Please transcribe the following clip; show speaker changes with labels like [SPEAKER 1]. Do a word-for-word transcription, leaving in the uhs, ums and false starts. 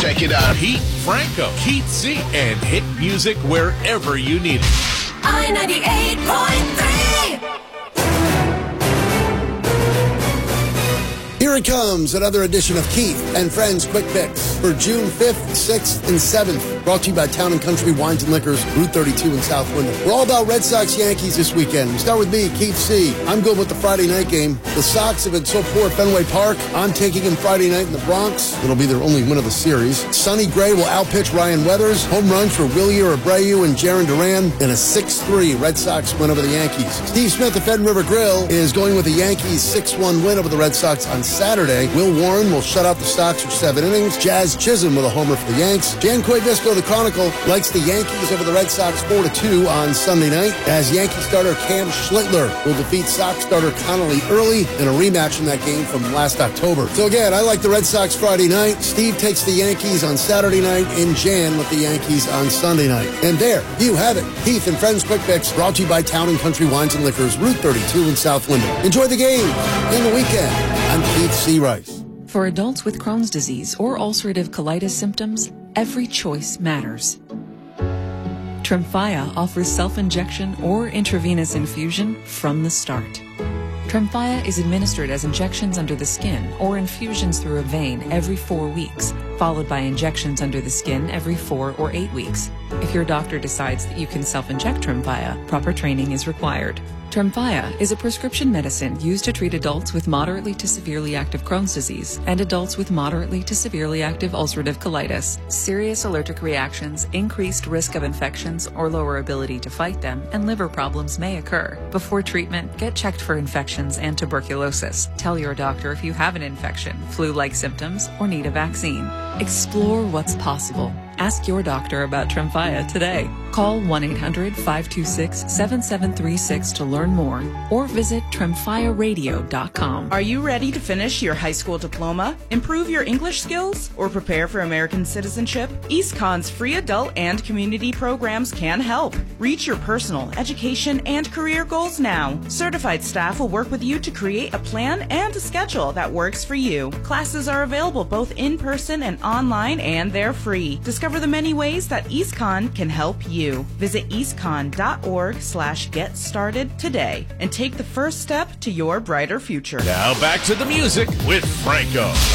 [SPEAKER 1] Check it out.
[SPEAKER 2] Pete Franco, Keith Z, and hit music wherever you need it.
[SPEAKER 3] I ninety-eight point three.
[SPEAKER 4] Here it comes, another edition of Keith and Friends Quick Picks for June fifth, sixth, and seventh. Brought to you by Town and Country Wines and Liquors, Route thirty-two in South Wyndham. We're all about Red Sox Yankees this weekend. We start with me, Keith C. I'm good with the Friday night game. The Sox have been so poor at Fenway Park. I'm taking them Friday night in the Bronx. It'll be their only win of the series. Sonny Gray will outpitch Ryan Weathers. Home runs for Wilyer Abreu and Jaron Duran. And a six three Red Sox win over the Yankees. Steve Smith of Fed River Grill is going with the Yankees six one win over the Red Sox on Saturday. Will Warren will shut out the Sox for seven innings. Jazz Chisholm with a homer for the Yanks. Jan Visco of the Chronicle likes the Yankees over the Red Sox four to two on Sunday night, as Yankee starter Cam Schlittler will defeat Sox starter Connolly Early in a rematch in that game from last October. So again, I like the Red Sox Friday night. Steve takes the Yankees on Saturday night, and Jan with the Yankees on Sunday night. And there, you have it. Keith and Friends Quick Picks, brought to you by Town and Country Wines and Liquors, Route thirty-two in South Wyndham. Enjoy the game and the weekend. I'm Keith C. Rice.
[SPEAKER 5] For adults with Crohn's disease or ulcerative colitis symptoms, every choice matters. Tremfya offers self-injection or intravenous infusion from the start. Tremfya is administered as injections under the skin or infusions through a vein every four weeks, followed by injections under the skin every four or eight weeks. If your doctor decides that you can self-inject Tremfya, proper training is required. Tremfya is a prescription medicine used to treat adults with moderately to severely active Crohn's disease and adults with moderately to severely active ulcerative colitis. Serious allergic reactions, increased risk of infections or lower ability to fight them, and liver problems may occur. Before treatment, get checked for infections and tuberculosis. Tell your doctor if you have an infection, flu-like symptoms, or need a vaccine. Explore what's possible. Ask your doctor about Tremfya today. Call one eight hundred, five two six, seven seven three six to learn more, or visit tremfya radio dot com.
[SPEAKER 6] Are you ready to finish your high school diploma, improve your English skills, or prepare for American citizenship? EastCon's free adult and community programs can help. Reach your personal, education, and career goals now. Certified staff will work with you to create a plan and a schedule that works for you. Classes are available both in person and online, and they're free. Discover the many ways that EastCon can help you. Visit eastcon.org slash get started today and take the first step to your brighter future.
[SPEAKER 2] Now back to the music with Franco.